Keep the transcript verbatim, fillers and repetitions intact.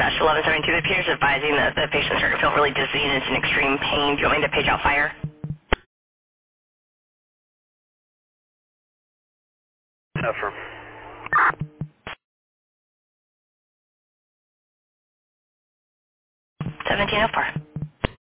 dispatch eleven seventy-two. The appears advising that the patient started to feel really dizzy and is in extreme pain. Do you want me to page out fire? Affirm. seventeen oh four.